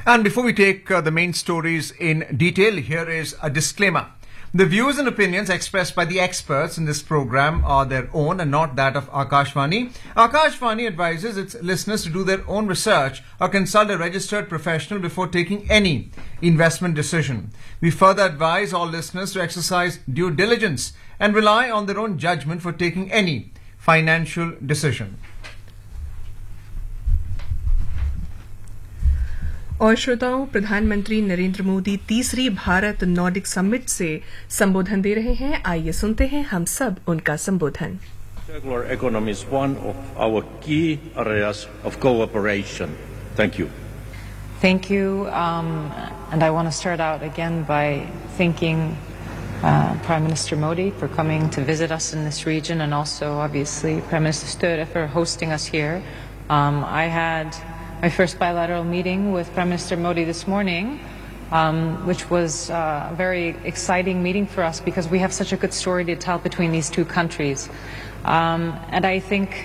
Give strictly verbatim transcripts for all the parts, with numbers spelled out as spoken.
And before we take uh, the main stories in detail, here is a disclaimer. The views and opinions expressed by the experts in this program are their own and not that of Akashvani. Akashvani advises its listeners to do their own research or consult a registered professional before taking any investment decision. We further advise all listeners to exercise due diligence and rely on their own judgment for taking any financial decision. और श्रोताओं, प्रधानमंत्री नरेंद्र मोदी तीसरी Bharat Nordic summit से संबोधन दे रहे हैं. आइए सुनते हैं हम सब उनका संबोधन. Circular economy is one of our key areas of cooperation. Thank you. Thank you, um, and I want to start out again by thanking uh, Prime Minister Modi for coming to visit us in this region, and also obviously Prime Minister Sture for hosting us here. Um, I had my first bilateral meeting with Prime Minister Modi this morning, um, which was uh, a very exciting meeting for us because we have such a good story to tell between these two countries. Um, and I think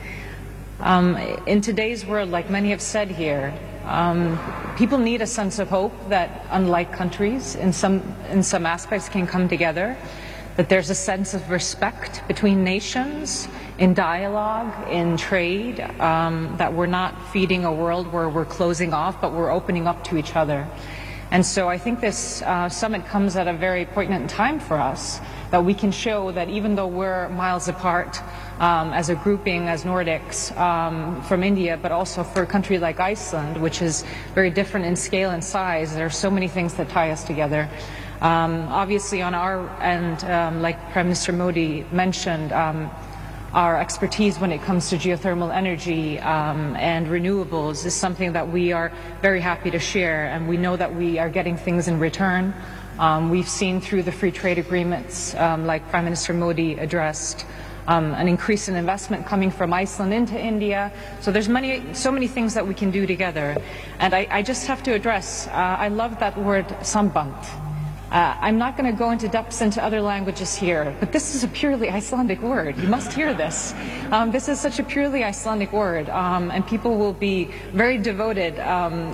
um, in today's world, like many have said here, um, people need a sense of hope that unlike countries in some, in some aspects can come together, that there's a sense of respect between nations, in dialogue, in trade, um, that we're not feeding a world where we're closing off, but we're opening up to each other. And so I think this uh, summit comes at a very poignant time for us, that we can show that even though we're miles apart um, as a grouping, as Nordics, um, from India, but also for a country like Iceland, which is very different in scale and size, there are so many things that tie us together. Um, obviously on our end, um, like Prime Minister Modi mentioned, um, our expertise when it comes to geothermal energy um, and renewables is something that we are very happy to share, and we know that we are getting things in return. Um, we've seen through the free trade agreements, um, like Prime Minister Modi addressed, um, an increase in investment coming from Iceland into India. So there's many, so many things that we can do together. And I, I just have to address, uh, I love that word samband. Uh, I'm not going to go into depths into other languages here, but this is a purely Icelandic word. You must hear this. Um, this is such a purely Icelandic word, um, and people will be very devoted um,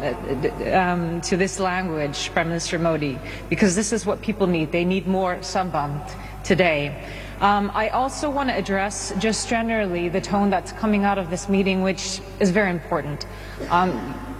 um, to this language, Prime Minister Modi, because this is what people need. They need more samband today. Um, I also want to address just generally the tone that's coming out of this meeting, which is very important. Um,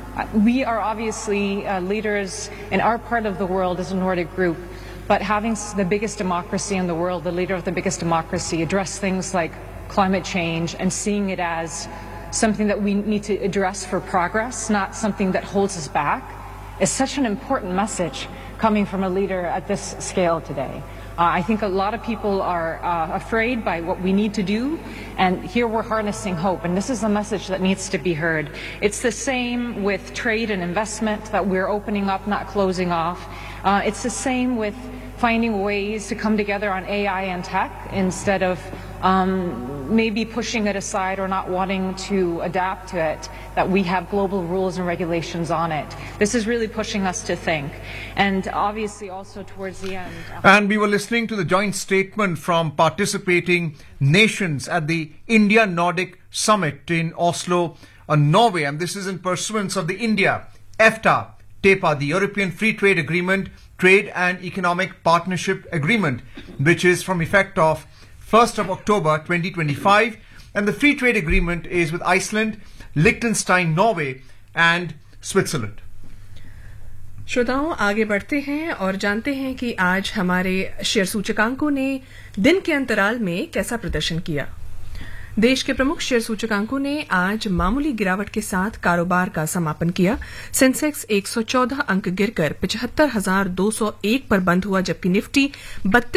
We are obviously uh, leaders in our part of the world as a Nordic group, but having the biggest democracy in the world, the leader of the biggest democracy, address things like climate change and seeing it as something that we need to address for progress, not something that holds us back, is such an important message coming from a leader at this scale today. Uh, I think a lot of people are uh, afraid by what we need to do, and here we're harnessing hope, and this is a message that needs to be heard. It's the same with trade and investment, that we're opening up, not closing off. Uh, it's the same with finding ways to come together on A I and tech instead of um, maybe pushing it aside or not wanting to adapt to it, that we have global rules and regulations on it. This is really pushing us to think. And obviously also towards the end. And we were listening to the joint statement from participating nations at the India Nordic Summit in Oslo, uh, Norway. And this is in pursuance of the India EFTA TEPA, the European Free Trade Agreement, Trade and Economic Partnership Agreement, which is from effect of first of October twenty twenty-five. And the free trade agreement is with Iceland, Liechtenstein, Norway and Switzerland. श्रोताओं, आगे बढ़ते हैं और जानते हैं कि आज हमारे शेयर सूचकांकों ने दिन के अंतराल में कैसा प्रदर्शन किया. देश के प्रमुख शेयर सूचकांकों ने आज मामूली गिरावट के साथ कारोबार का समापन किया. सेंसेक्स एक सौ चौदह अंक गिरकर पचहत्तर हजार दो सौ एक पर बंद हुआ, जबकि निफ्टी बत्तीस